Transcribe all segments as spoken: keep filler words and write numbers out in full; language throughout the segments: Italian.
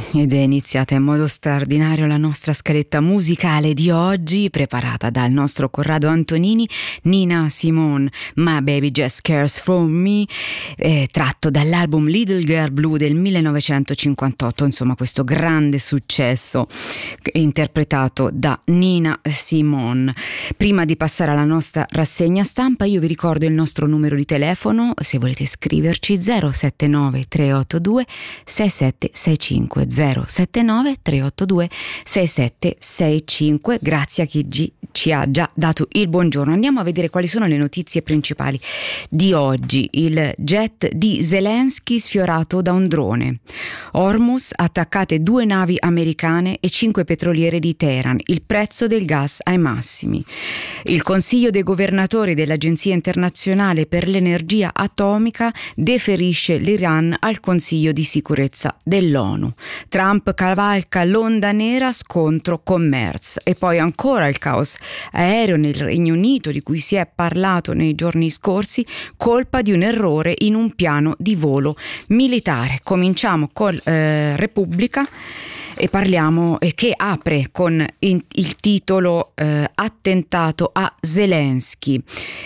Ed è iniziata in modo straordinario la nostra scaletta musicale di oggi, preparata dal nostro Corrado Antonini. Nina Simone, My Baby Just Cares For Me, eh, tratto dall'album Little Girl Blue del millenovecentocinquantotto, insomma questo grande successo interpretato da Nina Simone. Prima di passare alla nostra rassegna stampa, io vi ricordo il nostro numero di telefono, se volete scriverci: zero sette nove tre otto due sei sette sei cinque, zero sette nove tre otto due sei sette sei cinque. Grazie a chi gi- ci ha già dato il buongiorno. Andiamo a vedere quali sono le notizie principali di oggi. Il jet di Zelensky sfiorato da un drone. Hormuz, attaccate due navi americane e cinque petroliere di Teheran. Il prezzo del gas ai massimi. Il Consiglio dei governatori dell'Agenzia internazionale per l'energia atomica deferisce l'Iran al Consiglio di sicurezza dell'ONU. Trump cavalca l'onda nera, scontro con Merz. E poi ancora il caos aereo nel Regno Unito di cui si è parlato nei giorni scorsi, colpa di un errore in un piano di volo militare. Cominciamo con eh, Repubblica e parliamo eh, che apre con in, il titolo eh, Attentato a Zelensky.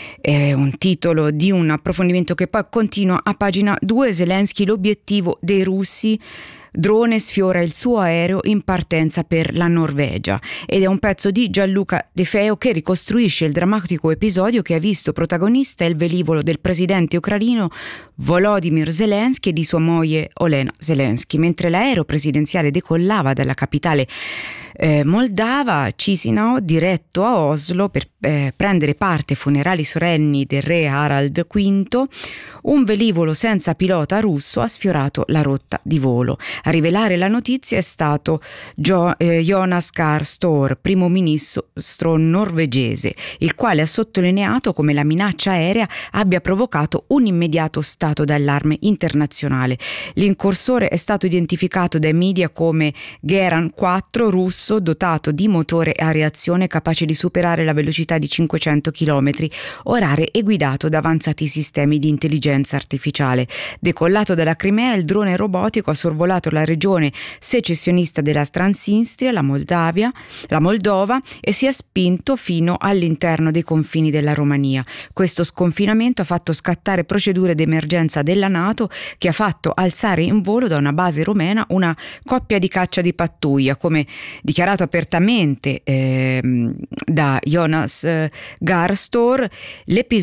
È un titolo di un approfondimento che poi continua a pagina due. Zelensky, l'obiettivo dei russi. Drone sfiora il suo aereo in partenza per la Norvegia, ed è un pezzo di Gianluca De Feo che ricostruisce il drammatico episodio che ha visto protagonista il velivolo del presidente ucraino Volodymyr Zelensky e di sua moglie Olena Zelensky. Mentre l'aereo presidenziale decollava dalla capitale eh, moldava, Chisinau, diretto a Oslo per eh, prendere parte ai funerali solenni del re Harald quinto, un velivolo senza pilota russo ha sfiorato la rotta di volo. A rivelare la notizia è stato jo- eh, Jonas Gahr Store, primo ministro norvegese, il quale ha sottolineato come la minaccia aerea abbia provocato un immediato stato d'allarme internazionale. L'incorsore è stato identificato dai media come Geran quattro russo, dotato di motore a reazione capace di superare la velocità di cinquecento chilometri orari e guidato da avanzati sistemi di intelligenza artificiale. Decollato dalla Crimea, il drone robotico ha sorvolato la regione secessionista della Transnistria, la Moldavia, la Moldova, e si è spinto fino all'interno dei confini della Romania. Questo sconfinamento ha fatto scattare procedure d'emergenza della NATO, che ha fatto alzare in volo da una base romena una coppia di caccia di pattuglia, come dichiarato apertamente eh, da Jonas eh, Gahr Store. L'episodio